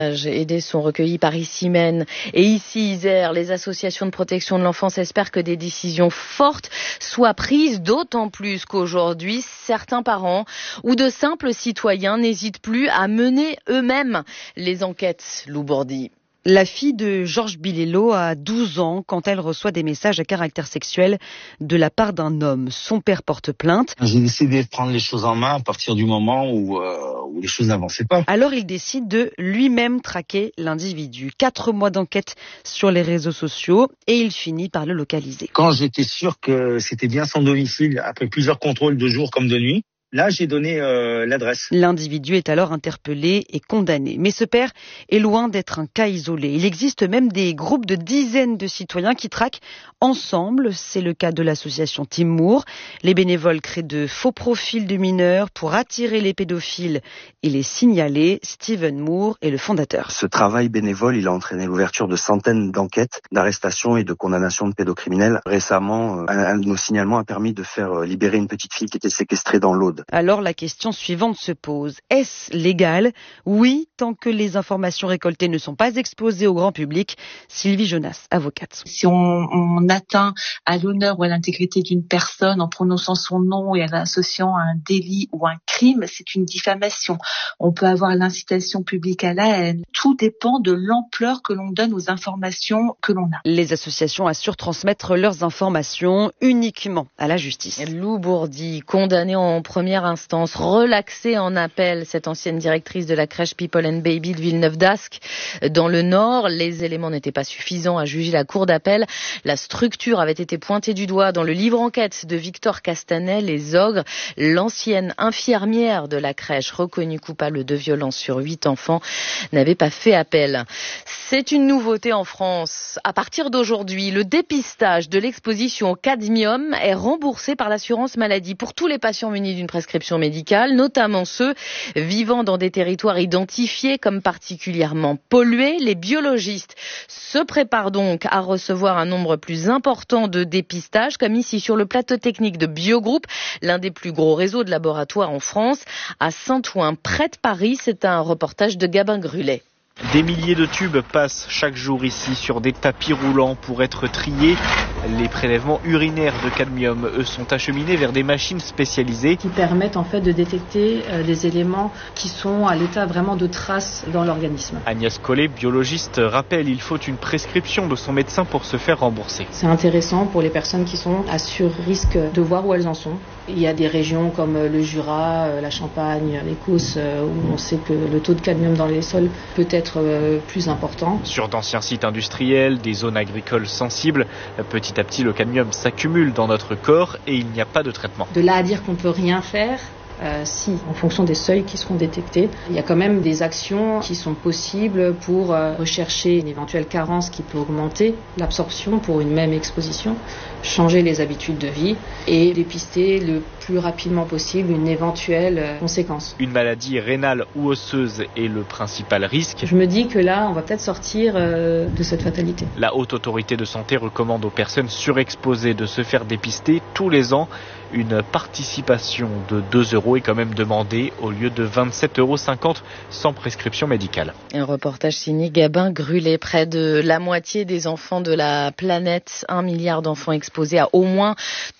Et des sont recueillis par Issymène et ici Isère. Les associations de protection de l'enfance espèrent que des décisions fortes soient prises, d'autant plus qu'aujourd'hui, certains parents ou de simples citoyens n'hésitent plus à mener eux-mêmes les enquêtes. Lou Bordy. La fille de Georges Bilello a 12 ans quand elle reçoit des messages à caractère sexuel de la part d'un homme. Son père porte plainte. J'ai décidé de prendre les choses en main à partir du moment où les choses n'avançaient pas. Alors il décide de lui-même traquer l'individu. 4 mois d'enquête sur les réseaux sociaux et il finit par le localiser. Quand j'étais sûr que c'était bien son domicile, après plusieurs contrôles de jour comme de nuit, là, j'ai donné l'adresse. L'individu est alors interpellé et condamné. Mais ce père est loin d'être un cas isolé. Il existe même des groupes de dizaines de citoyens qui traquent ensemble. C'est le cas de l'association Team Moore. Les bénévoles créent de faux profils de mineurs pour attirer les pédophiles et les signaler. Steven Moore est le fondateur. Ce travail bénévole, il a entraîné l'ouverture de centaines d'enquêtes, d'arrestations et de condamnations de pédocriminels. Récemment, un de nos signalements a permis de faire libérer une petite fille qui était séquestrée dans l'Aude. Alors la question suivante se pose. Est-ce légal ? Oui, tant que les informations récoltées ne sont pas exposées au grand public. Sylvie Jonas, avocate. Si on atteint à l'honneur ou à l'intégrité d'une personne en prononçant son nom et en l'associant à un délit ou un crime, c'est une diffamation. On peut avoir l'incitation publique à la haine. Tout dépend de l'ampleur que l'on donne aux informations que l'on a. Les associations assurent transmettre leurs informations uniquement à la justice. Lou Bordy, condamnée en première instance, relaxée en appel, cette ancienne directrice de la crèche People and Baby de Villeneuve-d'Ascq dans le Nord. Les éléments n'étaient pas suffisants à juger la cour d'appel. La structure avait été pointée du doigt dans le livre enquête de Victor Castanet, Les Ogres. L'ancienne infirmière de la crèche, reconnue coupable de violence sur 8 enfants, n'avait pas fait appel. C'est une nouveauté en France. À partir d'aujourd'hui, le dépistage de l'exposition au cadmium est remboursé par l'assurance maladie pour tous les patients munis d'une prescription médicale, notamment ceux vivant dans des territoires identifiés comme particulièrement pollués. Les biologistes se préparent donc à recevoir un nombre plus important de dépistages, comme ici sur le plateau technique de Biogroup, l'un des plus gros réseaux de laboratoires en France, à Saint-Ouen, près de Paris. C'est un reportage de Gabin Grulet. Des milliers de tubes passent chaque jour ici sur des tapis roulants pour être triés. Les prélèvements urinaires de cadmium, eux, sont acheminés vers des machines spécialisées qui permettent en fait de détecter des éléments qui sont à l'état vraiment de traces dans l'organisme. Agnès Collet, biologiste, rappelle qu'il faut une prescription de son médecin pour se faire rembourser. C'est intéressant pour les personnes qui sont à sur-risque de voir où elles en sont. Il y a des régions comme le Jura, la Champagne, les Causses, où on sait que le taux de cadmium dans les sols peut être plus important. Sur d'anciens sites industriels, des zones agricoles sensibles, petit à petit le cadmium s'accumule dans notre corps et il n'y a pas de traitement. De là à dire qu'on ne peut rien faire, si, en fonction des seuils qui seront détectés, il y a quand même des actions qui sont possibles pour rechercher une éventuelle carence qui peut augmenter l'absorption pour une même exposition, changer les habitudes de vie et dépister le plus rapidement possible une éventuelle conséquence. Une maladie rénale ou osseuse est le principal risque. Je me dis que là, on va peut-être sortir de cette fatalité. La Haute Autorité de Santé recommande aux personnes surexposées de se faire dépister tous les ans. Une participation de 2 € est quand même demandée au lieu de 27,50 € sans prescription médicale. Un reportage signé Gabin Grulet. Près de la moitié des enfants de la planète, 1 milliard d'enfants exposés à au moins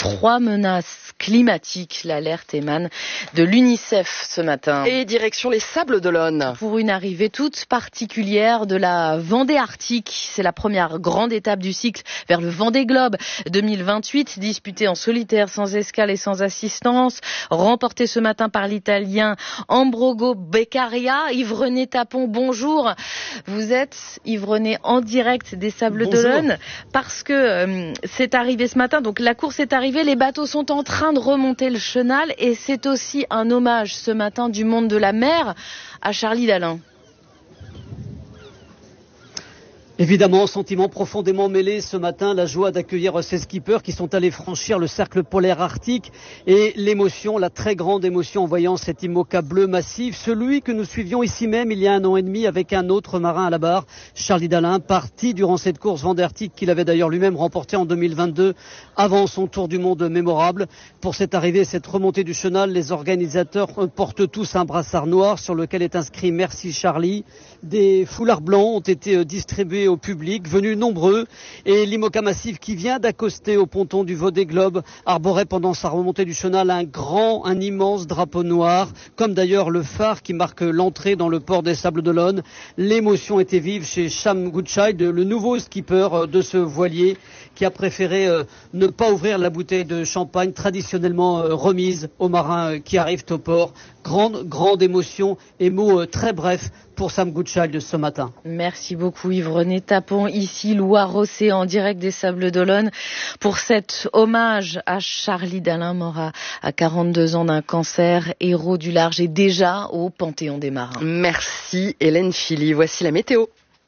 3 menaces climatiques. L'alerte émane de l'UNICEF ce matin. Et direction les Sables d'Olonne. Pour une arrivée toute particulière de la Vendée Arctique. C'est la première grande étape du cycle vers le Vendée Globe 2028, disputée en solitaire, sans escale et sans assistance, remporté ce matin par l'Italien Ambrogo Beccaria. Yves René Tapon, bonjour. Vous êtes Yves René en direct des Sables d'Olonne parce que c'est arrivé ce matin. Donc la course est arrivée, les bateaux sont en train de remonter le chenal et c'est aussi un hommage ce matin du monde de la mer à Charlie Dalin. Évidemment, sentiment profondément mêlé ce matin, la joie d'accueillir ces skippers qui sont allés franchir le cercle polaire arctique et l'émotion, la très grande émotion en voyant cet IMOCA bleu massif, celui que nous suivions ici même il y a 1 an et demi avec un autre marin à la barre, Charlie Dalin, parti durant cette course Vandertick qu'il avait d'ailleurs lui-même remportée en 2022 avant son tour du monde mémorable. Pour cette arrivée, cette remontée du chenal, les organisateurs portent tous un brassard noir sur lequel est inscrit Merci Charlie. Des foulards blancs ont été distribués au public, venus nombreux, et l'IMOCA massif qui vient d'accoster au ponton du Vendée Globe arborait pendant sa remontée du chenal un immense drapeau noir, comme d'ailleurs le phare qui marque l'entrée dans le port des Sables d'Olonne. L'émotion était vive chez Sam Goodchild, le nouveau skipper de ce voilier qui a préféré ne pas ouvrir la bouteille de champagne traditionnellement remise aux marins qui arrivent au port. Grande émotion et mots très brefs pour Sam Goodchild ce matin. Merci beaucoup Yves-René Tapon, ici Loire-Océan, en direct des Sables d'Olonne, pour cet hommage à Charlie Dalin, mort à 42 ans d'un cancer, héros du large et déjà au Panthéon des marins. Merci Hélène Philly, voici la météo.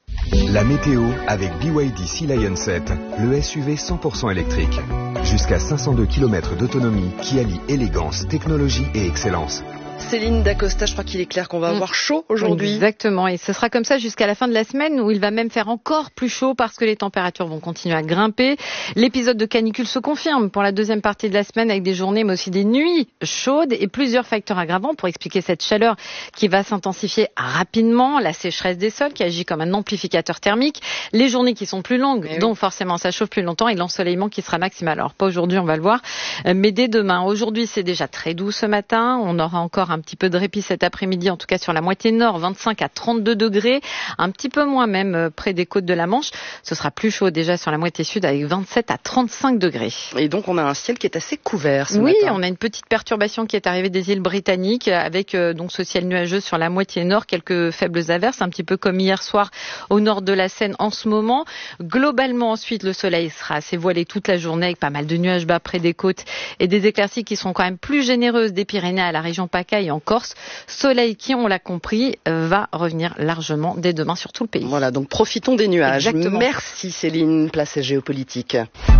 La météo avec BYD Sea Lion 7, le SUV 100% électrique. Jusqu'à 502 km d'autonomie qui allie élégance, technologie et excellence. Céline Dacosta, je crois qu'il est clair qu'on va avoir chaud aujourd'hui. Exactement, et ce sera comme ça jusqu'à la fin de la semaine où il va même faire encore plus chaud parce que les températures vont continuer à grimper. L'épisode de canicule se confirme pour la deuxième partie de la semaine avec des journées mais aussi des nuits chaudes et plusieurs facteurs aggravants pour expliquer cette chaleur qui va s'intensifier rapidement. La sécheresse des sols qui agit comme un amplificateur thermique, les journées qui sont plus longues, donc forcément ça chauffe plus longtemps et l'ensoleillement qui sera maximal. Alors pas aujourd'hui, on va le voir, mais dès demain. Aujourd'hui c'est déjà très doux ce matin, on aura encore un petit peu de répit cet après-midi, en tout cas sur la moitié nord, 25 à 32 degrés, un petit peu moins même près des côtes de la Manche. Ce sera plus chaud déjà sur la moitié sud avec 27 à 35 degrés. Et donc on a un ciel qui est assez couvert ce matin. Oui, on a une petite perturbation qui est arrivée des îles britanniques avec donc ce ciel nuageux sur la moitié nord, quelques faibles averses, un petit peu comme hier soir au nord de la Seine en ce moment. Globalement ensuite le soleil sera assez voilé toute la journée avec pas mal de nuages bas près des côtes et des éclaircies qui seront quand même plus généreuses des Pyrénées à la région PACA et en Corse. Soleil qui, on l'a compris, va revenir largement dès demain sur tout le pays. Voilà, donc profitons des nuages. Exactement. Merci Céline, place géopolitique.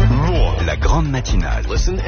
La grande matinale.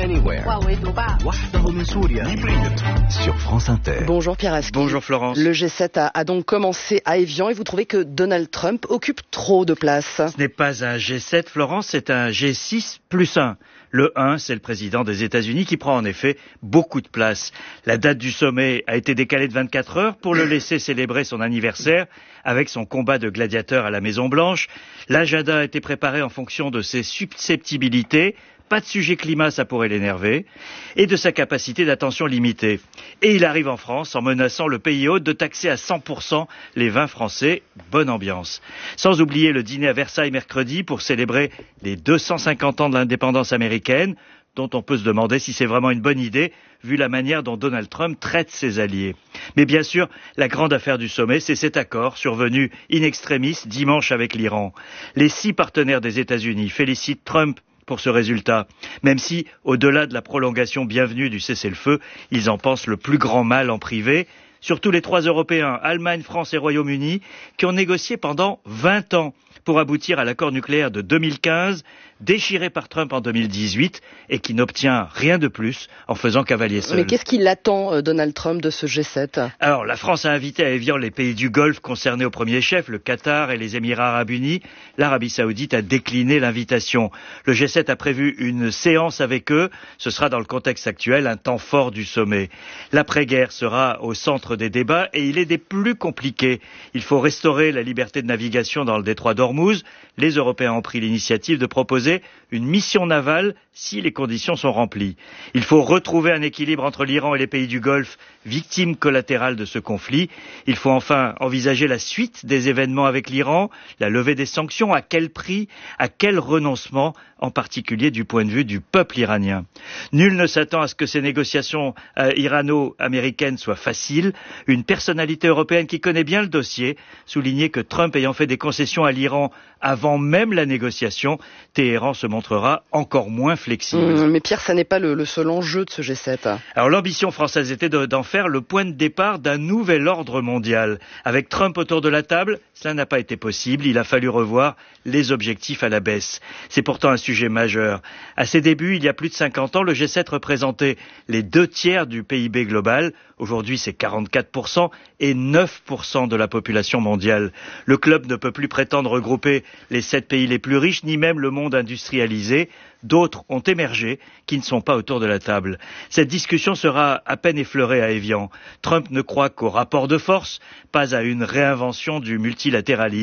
Sur France Inter. Bonjour Pierre Aski. Bonjour Florence. Le G7 a donc commencé à Évian et vous trouvez que Donald Trump occupe trop de place? Ce n'est pas un G7 Florence, c'est un G6 plus 1. Le 1, c'est le président des États-Unis qui prend en effet beaucoup de place. La date du sommet a été décalée de 24 heures pour le laisser célébrer son anniversaire avec son combat de gladiateur à la Maison-Blanche. L'agenda a été préparé en fonction de ses susceptibilités. Pas de sujet climat, ça pourrait l'énerver, et de sa capacité d'attention limitée. Et il arrive en France en menaçant le pays hôte de taxer à 100% les vins français. Bonne ambiance. Sans oublier le dîner à Versailles mercredi pour célébrer les 250 ans de l'indépendance américaine, dont on peut se demander si c'est vraiment une bonne idée, vu la manière dont Donald Trump traite ses alliés. Mais bien sûr, la grande affaire du sommet, c'est cet accord survenu in extremis dimanche avec l'Iran. Les 6 partenaires des États-Unis félicitent Trump pour ce résultat, même si, au-delà de la prolongation bienvenue du cessez-le-feu, ils en pensent le plus grand mal en privé, surtout les 3 Européens, Allemagne, France et Royaume-Uni, qui ont négocié pendant 20 ans pour aboutir à l'accord nucléaire de 2015, déchiré par Trump en 2018 et qui n'obtient rien de plus en faisant cavalier seul. Mais qu'est-ce qu'il attend, Donald Trump, de ce G7 ? Alors, la France a invité à Évian les pays du Golfe concernés au premier chef, le Qatar et les Émirats arabes unis. L'Arabie saoudite a décliné l'invitation. Le G7 a prévu une séance avec eux. Ce sera dans le contexte actuel un temps fort du sommet. L'après-guerre sera au centre des débats et il est des plus compliqués. Il faut restaurer la liberté de navigation dans le détroit d'Ormuz. Les Européens ont pris l'initiative de proposer une mission navale si les conditions sont remplies. Il faut retrouver un équilibre entre l'Iran et les pays du Golfe, victimes collatérales de ce conflit. Il faut enfin envisager la suite des événements avec l'Iran, la levée des sanctions, à quel prix, à quel renoncement, en particulier du point de vue du peuple iranien. Nul ne s'attend à ce que ces négociations irano-américaines soient faciles. Une personnalité européenne qui connaît bien le dossier soulignait que Trump ayant fait des concessions à l'Iran avant même la négociation, Téhéran Téhéran se montrera encore moins flexible. Mais Pierre, ça n'est pas le seul enjeu de ce G7. Alors l'ambition française était d'en faire le point de départ d'un nouvel ordre mondial. Avec Trump autour de la table, cela n'a pas été possible. Il a fallu revoir les objectifs à la baisse. C'est pourtant un sujet majeur. À ses débuts, il y a plus de 50 ans, le G7 représentait les 2/3 du PIB global. Aujourd'hui, c'est 44% et 9% de la population mondiale. Le club ne peut plus prétendre regrouper les 7 pays les plus riches, ni même le monde industrialisé. D'autres ont émergé qui ne sont pas autour de la table. Cette discussion sera à peine effleurée à Évian. Trump ne croit qu'au rapport de force, pas à une réinvention du multilatéralisme.